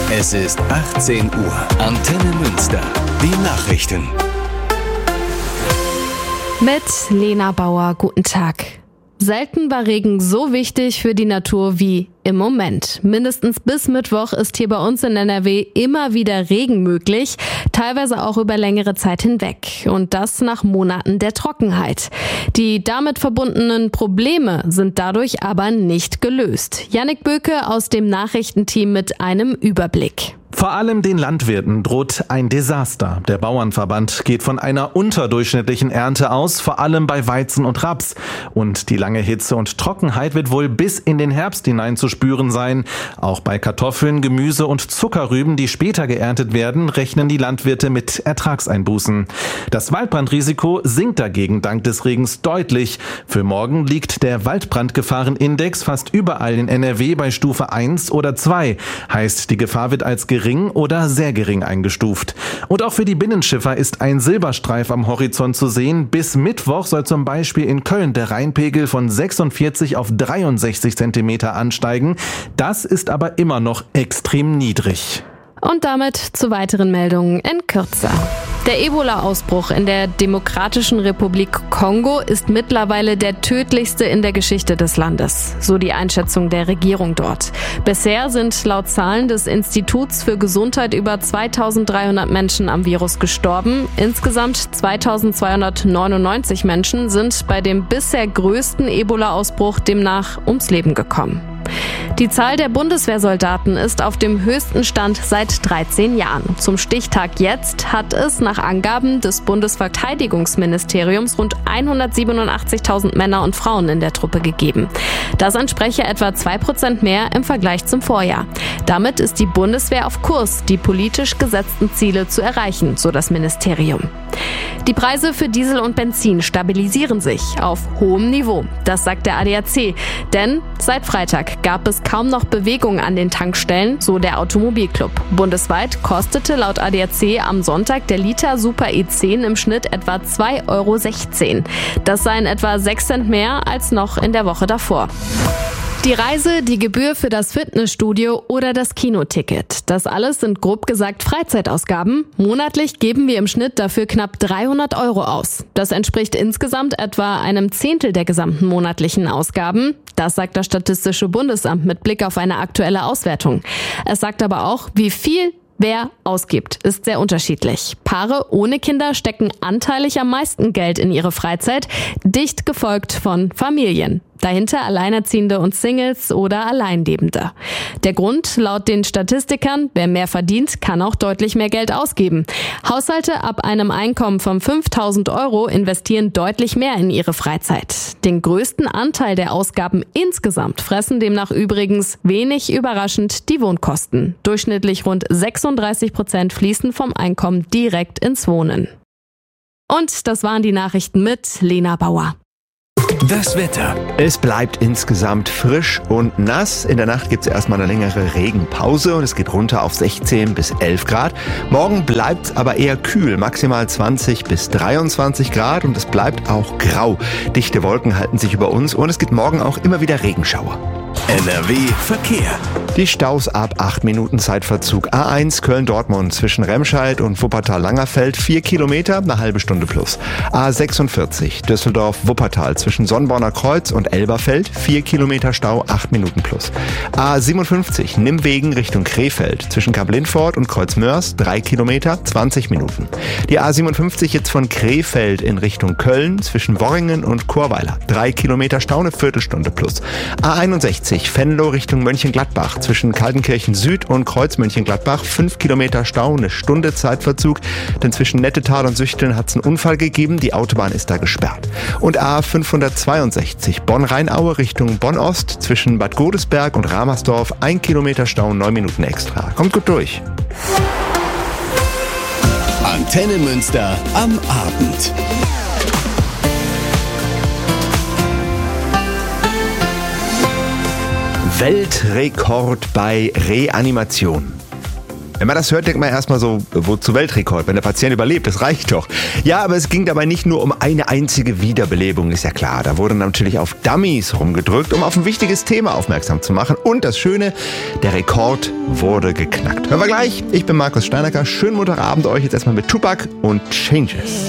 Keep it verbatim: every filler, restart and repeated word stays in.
Es ist achtzehn Uhr. Antenne Münster. Die Nachrichten. Mit Lena Bauer, guten Tag. Selten war Regen so wichtig für die Natur wie im Moment. Mindestens bis Mittwoch ist hier bei uns in N R W immer wieder Regen möglich, teilweise auch über längere Zeit hinweg. Und das nach Monaten der Trockenheit. Die damit verbundenen Probleme sind dadurch aber nicht gelöst. Jannik Böke aus dem Nachrichtenteam mit einem Überblick. Vor allem den Landwirten droht ein Desaster. Der Bauernverband geht von einer unterdurchschnittlichen Ernte aus, vor allem bei Weizen und Raps. Und die lange Hitze und Trockenheit wird wohl bis in den Herbst hinein zu spüren sein. Auch bei Kartoffeln, Gemüse und Zuckerrüben, die später geerntet werden, rechnen die Landwirte mit Ertragseinbußen. Das Waldbrandrisiko sinkt dagegen dank des Regens deutlich. Für morgen liegt der Waldbrandgefahrenindex fast überall in N R W bei Stufe eins oder zwei. Heißt, die Gefahr wird als gering oder sehr gering eingestuft. Und auch für die Binnenschiffer ist ein Silberstreif am Horizont zu sehen. Bis Mittwoch soll zum Beispiel in Köln der Rheinpegel von sechsundvierzig auf dreiundsechzig Zentimeter ansteigen. Das ist aber immer noch extrem niedrig. Und damit zu weiteren Meldungen in Kürze. Der Ebola-Ausbruch in der Demokratischen Republik Kongo ist mittlerweile der tödlichste in der Geschichte des Landes, so die Einschätzung der Regierung dort. Bisher sind laut Zahlen des Instituts für Gesundheit über zweitausenddreihundert Menschen am Virus gestorben. Insgesamt zweitausendzweihundertneunundneunzig Menschen sind bei dem bisher größten Ebola-Ausbruch demnach ums Leben gekommen. Die Zahl der Bundeswehrsoldaten ist auf dem höchsten Stand seit dreizehn Jahren. Zum Stichtag jetzt hat es nach Angaben des Bundesverteidigungsministeriums rund hundertsiebenundachtzigtausend Männer und Frauen in der Truppe gegeben. Das entspreche etwa zwei Prozent mehr im Vergleich zum Vorjahr. Damit ist die Bundeswehr auf Kurs, die politisch gesetzten Ziele zu erreichen, so das Ministerium. Die Preise für Diesel und Benzin stabilisieren sich auf hohem Niveau. Das sagt der A D A C. Denn seit Freitag gab es kaum noch Bewegung an den Tankstellen, so der Automobilclub. Bundesweit kostete laut A D A C am Sonntag der Liter Super E zehn im Schnitt etwa zwei Euro sechzehn. Das seien etwa sechs Cent mehr als noch in der Woche davor. Die Reise, die Gebühr für das Fitnessstudio oder das Kinoticket. Das alles sind grob gesagt Freizeitausgaben. Monatlich geben wir im Schnitt dafür knapp dreihundert Euro aus. Das entspricht insgesamt etwa einem Zehntel der gesamten monatlichen Ausgaben. Das sagt das Statistische Bundesamt mit Blick auf eine aktuelle Auswertung. Es sagt aber auch, wie viel wer ausgibt, ist sehr unterschiedlich. Paare ohne Kinder stecken anteilig am meisten Geld in ihre Freizeit, dicht gefolgt von Familien. Dahinter Alleinerziehende und Singles oder Alleinlebende. Der Grund, laut den Statistikern, wer mehr verdient, kann auch deutlich mehr Geld ausgeben. Haushalte ab einem Einkommen von fünftausend Euro investieren deutlich mehr in ihre Freizeit. Den größten Anteil der Ausgaben insgesamt fressen demnach übrigens, wenig überraschend, die Wohnkosten. Durchschnittlich rund sechsunddreißig Prozent fließen vom Einkommen direkt ins Wohnen. Und das waren die Nachrichten mit Lena Bauer. Das Wetter. Es bleibt insgesamt frisch und nass. In der Nacht gibt es erstmal eine längere Regenpause und es geht runter auf sechzehn bis elf Grad. Morgen bleibt es aber eher kühl, maximal zwanzig bis dreiundzwanzig Grad und es bleibt auch grau. Dichte Wolken halten sich über uns und es gibt morgen auch immer wieder Regenschauer. N R W Verkehr. Die Staus ab acht Minuten Zeitverzug. A eins Köln-Dortmund zwischen Remscheid und Wuppertal-Langerfeld vier Kilometer, eine halbe Stunde plus. A sechsundvierzig Düsseldorf-Wuppertal zwischen Sonnborner Kreuz und Elberfeld vier Kilometer Stau, acht Minuten plus. A siebenundfünfzig Nimwegen Richtung Krefeld zwischen Kap-Lindfort und Kreuzmörs drei Kilometer, zwanzig Minuten. Die A siebenundfünfzig jetzt von Krefeld in Richtung Köln zwischen Worringen und Chorweiler drei Kilometer Stau, eine Viertelstunde plus. A einundsechzig Venlo Richtung Mönchengladbach zwischen Kaltenkirchen Süd und Kreuz Mönchengladbach fünf Kilometer Stau, eine Stunde Zeitverzug, denn zwischen Nettetal und Süchteln hat es einen Unfall gegeben, die Autobahn ist da gesperrt. Und A fünfhundertzweiundsechzig Bonn-Rheinaue Richtung Bonn-Ost zwischen Bad Godesberg und Ramersdorf ein Kilometer Stau, neun Minuten extra. Kommt gut durch. Antenne Münster am Abend. Weltrekord bei Reanimation. Wenn man das hört, denkt man erstmal so, wozu Weltrekord? Wenn der Patient überlebt, das reicht doch. Ja, aber es ging dabei nicht nur um eine einzige Wiederbelebung, ist ja klar. Da wurde natürlich auf Dummies rumgedrückt, um auf ein wichtiges Thema aufmerksam zu machen. Und das Schöne, der Rekord wurde geknackt. Hören wir gleich. Ich bin Markus Steinacker. Schönen Montagabend euch jetzt erstmal mit Tupac und Changes.